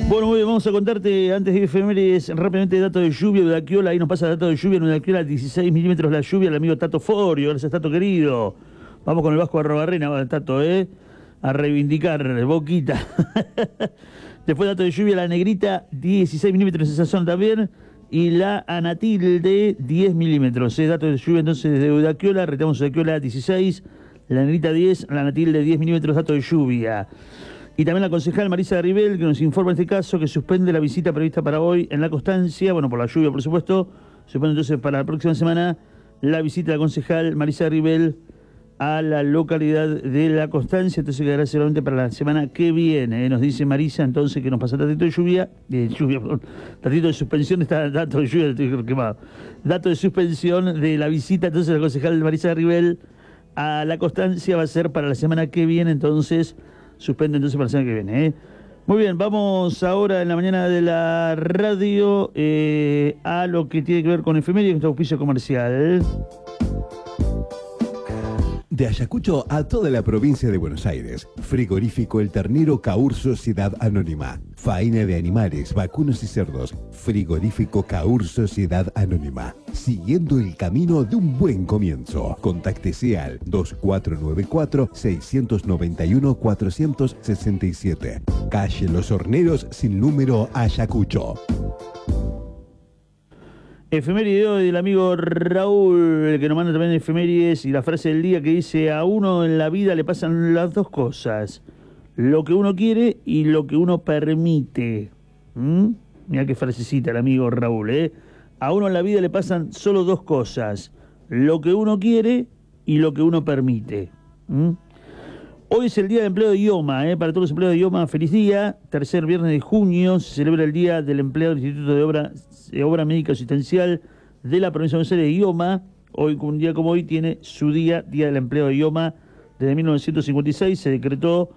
Bueno, muy bien, vamos a contarte antes de efemérides rápidamente datos de lluvia de Udaquiola. Ahí nos pasa datos de lluvia en Udaquiola, 16 milímetros la lluvia, el amigo Tato Forio. Gracias, Tato querido. Vamos con el Vasco Arrobarrena, Tato, a reivindicar, Boquita. Después datos de lluvia, la Negrita, 16 milímetros en esa zona también. Y la Anatilde, 10 milímetros. Datos de lluvia entonces desde Udaquiola, retamos Udaquiola, 16, la Negrita 10, la Anatilde 10 milímetros, datos de lluvia. Y también la concejal Marisa Ribel, que nos informa en este caso que suspende la visita prevista para hoy en La Constancia, bueno, por la lluvia, por supuesto. Suspende entonces para la próxima semana la visita de la concejal Marisa Ribel a la localidad de La Constancia. Entonces quedará seguramente para la semana que viene. Nos dice Marisa entonces que nos pasa datito de lluvia, perdón, datito de suspensión, está dato de lluvia, estoy quemado. Dato de suspensión de la visita entonces de la concejal Marisa Ribel a La Constancia va a ser para la semana que viene, entonces suspende entonces para la semana que viene. Muy bien, vamos ahora en la mañana de la radio a lo que tiene que ver con efemérides, nuestro auspicio comercial. De Ayacucho a toda la provincia de Buenos Aires. Frigorífico El Ternero Caur Sociedad Anónima. Faena de animales, vacunos y cerdos. Frigorífico Caur Sociedad Anónima. Siguiendo el camino de un buen comienzo. Contáctese al 2494-691-467. Calle Los Horneros sin número, Ayacucho. Efeméride del amigo Raúl, el que nos manda también efemérides, y la frase del día que dice: a uno en la vida le pasan las dos cosas, lo que uno quiere y lo que uno permite. Mirá qué frasecita el amigo Raúl, A uno en la vida le pasan solo dos cosas, lo que uno quiere y lo que uno permite. Hoy es el día de empleo de IOMA, para todos los empleados de IOMA, feliz día. Tercer viernes de junio se celebra el día del empleado del Instituto de Obra Médica Asistencial de la provincia de Buenos Aires, IOMA. Hoy, un día como hoy, tiene su día del empleo de IOMA. Desde 1956 se decretó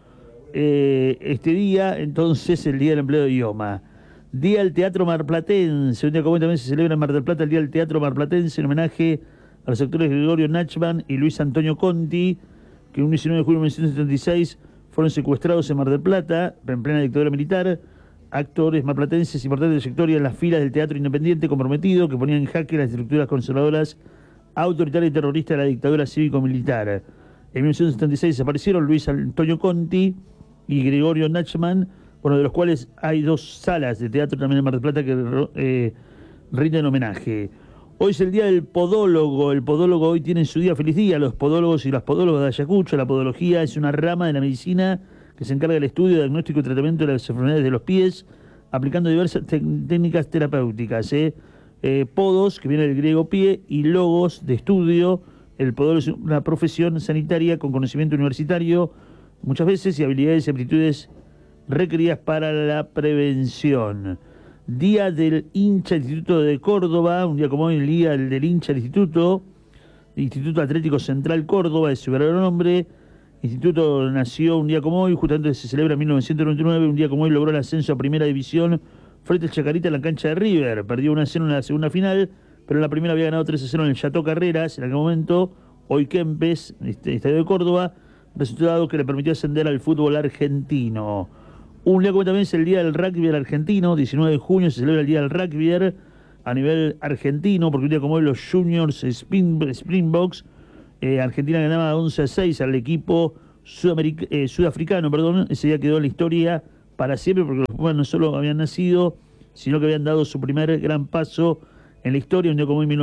este día, entonces, el día del empleo de IOMA. Día del Teatro Marplatense. Un día como hoy también se celebra en Mar del Plata el día del Teatro Marplatense en homenaje a los actores Gregorio Nachman y Luis Antonio Conti, que un 19 de julio de 1976 fueron secuestrados en Mar del Plata, en plena dictadura militar. Actores marplatenses importantes de trayectoria en las filas del teatro independiente comprometido, que ponían en jaque las estructuras conservadoras, autoritarias y terroristas de la dictadura cívico-militar. En 1976 desaparecieron Luis Antonio Conti y Gregorio Nachman, bueno, de los cuales hay dos salas de teatro también en Mar del Plata que rinden homenaje. Hoy es el día del podólogo. El podólogo hoy tiene su día, feliz día. Los podólogos y las podólogas de Ayacucho. La podología es una rama de la medicina que se encarga del estudio, diagnóstico y tratamiento de las enfermedades de los pies, aplicando diversas técnicas terapéuticas. Podos, que viene del griego pie, y logos, de estudio. El podólogo es una profesión sanitaria con conocimiento universitario, muchas veces, y habilidades y aptitudes requeridas para la prevención. Día del hincha Instituto de Córdoba, un día como hoy, el día del hincha del Instituto Atlético Central Córdoba, de su verdadero nombre. Instituto nació un día como hoy, justamente se celebra en 1999, un día como hoy logró el ascenso a Primera División frente al Chacarita en la cancha de River. Perdió 1-0 en la segunda final, pero en la primera había ganado 3-0 en el Chateau Carreras, en aquel momento, hoy Kempes, Estadio de Córdoba, resultado que le permitió ascender al fútbol argentino. Un día como también es el Día del Rugby argentino, 19 de junio se celebra el Día del Rugby a nivel argentino, porque un día como hoy los Juniors Springboks, Argentina ganaba 11-6 al equipo sudafricano, ese día quedó en la historia para siempre, porque los Pumas no solo habían nacido, sino que habían dado su primer gran paso en la historia. Un día como hoy,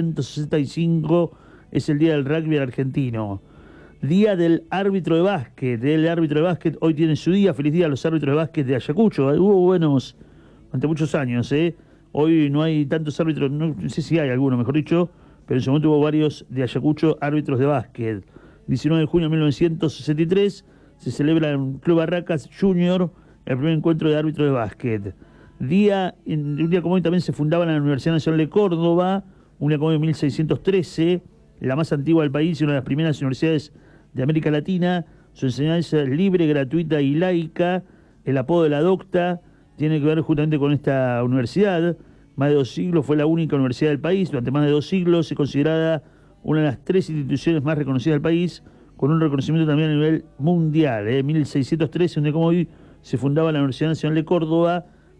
1965, es el Día del Rugby argentino. Día del árbitro de básquet, hoy tiene su día, feliz día a los árbitros de básquet de Ayacucho. Hubo buenos ante muchos años, Hoy no hay tantos árbitros, no sé si hay alguno, mejor dicho, pero en su momento hubo varios de Ayacucho árbitros de básquet. 19 de junio de 1963 se celebra en Club Barracas Junior el primer encuentro de árbitros de básquet. Un día como hoy también se fundaba la Universidad Nacional de Córdoba, un día como hoy en 1613, la más antigua del país y una de las primeras universidades de América Latina. Su enseñanza es libre, gratuita y laica. El apodo de la docta tiene que ver justamente con esta universidad. Más de 2 siglos fue la única universidad del país. Durante más de 2 siglos es considerada una de las 3 instituciones más reconocidas del país, con un reconocimiento también a nivel mundial. En 1613, donde como hoy se fundaba la Universidad Nacional de Córdoba,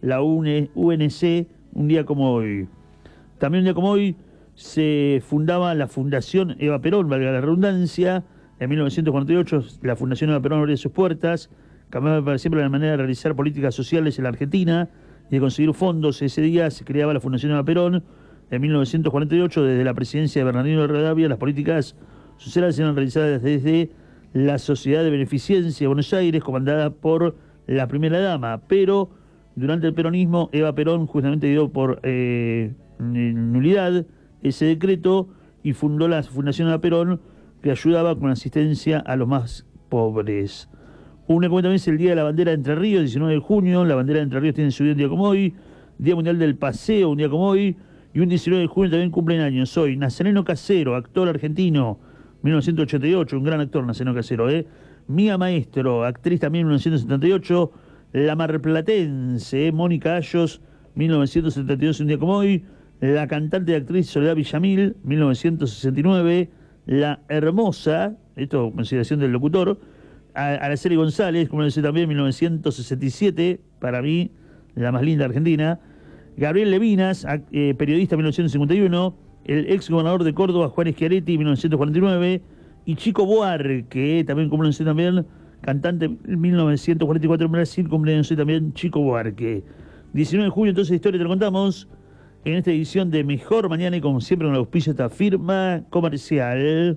la UNC, un día como hoy. También un día como hoy se fundaba la Fundación Eva Perón, valga la redundancia. En 1948 la Fundación Eva Perón abría sus puertas, cambiaba para siempre la manera de realizar políticas sociales en la Argentina y de conseguir fondos. Ese día se creaba la Fundación Eva Perón. En 1948, desde la presidencia de Bernardino Rivadavia, las políticas sociales eran realizadas desde la Sociedad de Beneficencia de Buenos Aires, comandada por la primera dama, pero durante el peronismo Eva Perón justamente dio por nulidad ese decreto y fundó la Fundación Eva Perón, que ayudaba con asistencia a los más pobres. Un día también es el Día de la Bandera de Entre Ríos, 19 de junio. La bandera de Entre Ríos tiene su día un día como hoy. Día Mundial del Paseo, un día como hoy. Y un 19 de junio también cumplen años hoy Nazareno Casero, actor argentino, 1988, un gran actor Nazareno Casero, Mía Maestro, actriz también, 1978. La marplatense, Mónica Ayos, 1972, un día como hoy. La cantante y actriz Soledad Villamil, 1969. La Hermosa, esto consideración del locutor, Araceli González, como decía también, 1967, para mí, la más linda argentina. Gabriel Levinas, periodista, 1951. El ex gobernador de Córdoba, Juan Schiaretti, 1949. Y Chico Buarque, también cumpleaños también, cantante, 1944 en Brasil, cumpleaños también Chico Buarque. 19 de junio, entonces, historia te lo contamos en esta edición de Mejor Mañana y como siempre con el auspicio de esta firma comercial.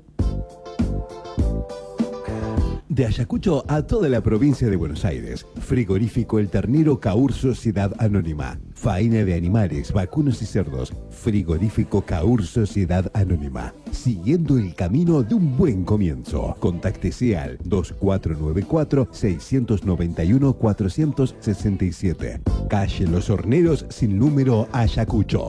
De Ayacucho a toda la provincia de Buenos Aires, Frigorífico El Ternero Caur Sociedad Anónima. Faena de animales, vacunos y cerdos. Frigorífico Caur Sociedad Anónima. Siguiendo el camino de un buen comienzo. Contáctese al 2494-691-467. Calle Los Horneros sin número Ayacucho.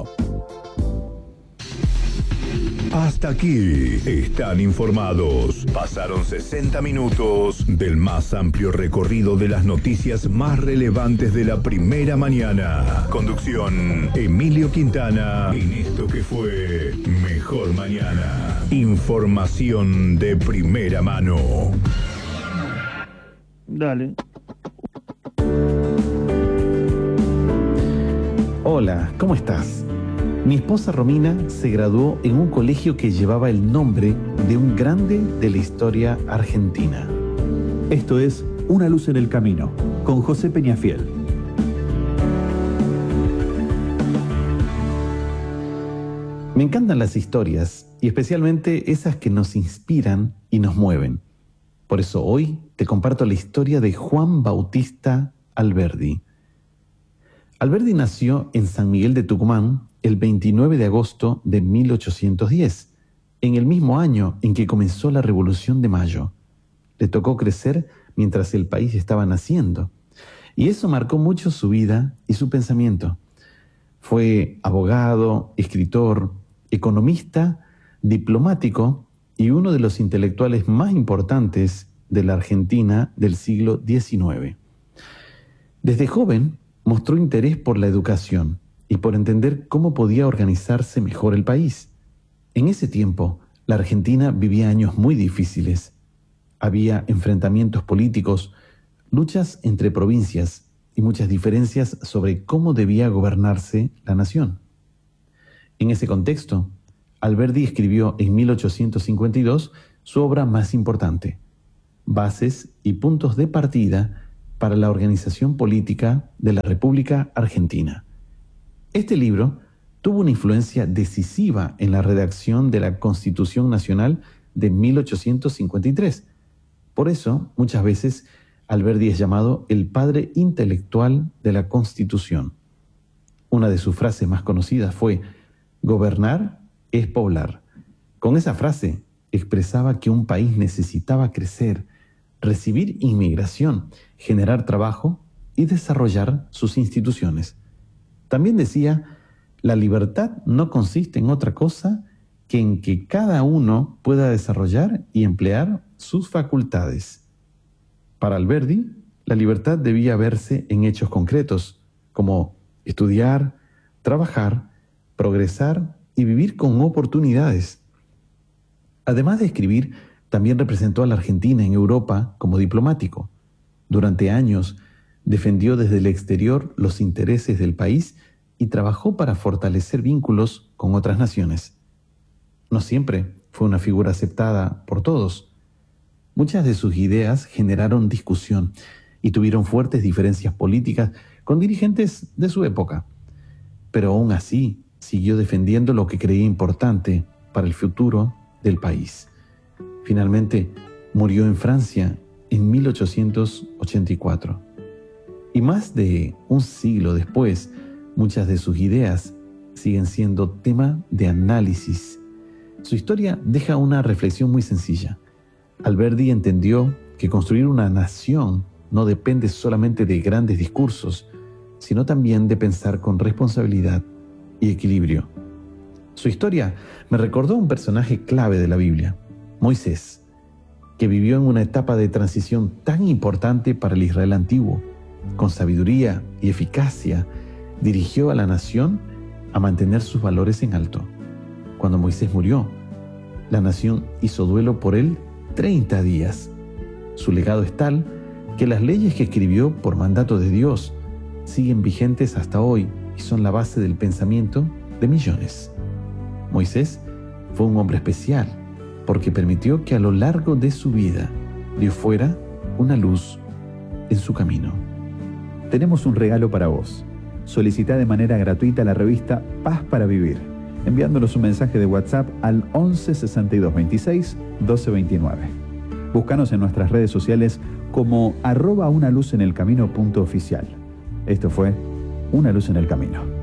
Hasta aquí están informados. Pasaron 60 minutos del más amplio recorrido de las noticias más relevantes de la primera mañana. Conducción, Emilio Quintana, en esto que fue Mejor Mañana. Información de primera mano. Dale. Hola, ¿cómo estás? Mi esposa Romina se graduó en un colegio que llevaba el nombre de un grande de la historia argentina. Esto es Una luz en el camino, con José Peñafiel. Me encantan las historias, y especialmente esas que nos inspiran y nos mueven. Por eso hoy te comparto la historia de Juan Bautista Alberdi. Alberdi nació en San Miguel de Tucumán el 29 de agosto de 1810, en el mismo año en que comenzó la Revolución de Mayo. Le tocó crecer mientras el país estaba naciendo, y eso marcó mucho su vida y su pensamiento. Fue abogado, escritor, economista, diplomático y uno de los intelectuales más importantes de la Argentina del siglo XIX. Desde joven mostró interés por la educación y por entender cómo podía organizarse mejor el país. En ese tiempo, la Argentina vivía años muy difíciles. Había enfrentamientos políticos, luchas entre provincias y muchas diferencias sobre cómo debía gobernarse la nación. En ese contexto, Alberdi escribió en 1852 su obra más importante, Bases y puntos de partida para la organización política de la República Argentina. Este libro tuvo una influencia decisiva en la redacción de la Constitución Nacional de 1853. Por eso, muchas veces, Alberdi es llamado el padre intelectual de la Constitución. Una de sus frases más conocidas fue: gobernar es poblar. Con esa frase expresaba que un país necesitaba crecer, recibir inmigración, generar trabajo y desarrollar sus instituciones. También decía: la libertad no consiste en otra cosa que en que cada uno pueda desarrollar y emplear sus facultades. Para Alberdi, la libertad debía verse en hechos concretos, como estudiar, trabajar, progresar y vivir con oportunidades. Además de escribir, también representó a la Argentina en Europa como diplomático. Durante años defendió desde el exterior los intereses del país y trabajó para fortalecer vínculos con otras naciones. No siempre fue una figura aceptada por todos. Muchas de sus ideas generaron discusión y tuvieron fuertes diferencias políticas con dirigentes de su época. Pero aún así, siguió defendiendo lo que creía importante para el futuro del país. Finalmente, murió en Francia en 1884. Y más de un siglo después, muchas de sus ideas siguen siendo tema de análisis. Su historia deja una reflexión muy sencilla. Alberdi entendió que construir una nación no depende solamente de grandes discursos, sino también de pensar con responsabilidad y equilibrio. Su historia me recordó a un personaje clave de la Biblia, Moisés, que vivió en una etapa de transición tan importante para el Israel antiguo. Con sabiduría y eficacia, dirigió a la nación a mantener sus valores en alto. Cuando Moisés murió, la nación hizo duelo por él 30 días. Su legado es tal que las leyes que escribió por mandato de Dios siguen vigentes hasta hoy y son la base del pensamiento de millones. Moisés fue un hombre especial porque permitió que a lo largo de su vida Dios fuera una luz en su camino. Tenemos un regalo para vos. Solicita de manera gratuita la revista Paz para Vivir, enviándonos un mensaje de WhatsApp al 11 62 26 12 29. Búscanos en nuestras redes sociales como @unaluzenelcamino.oficial. Esto fue Una Luz en el Camino.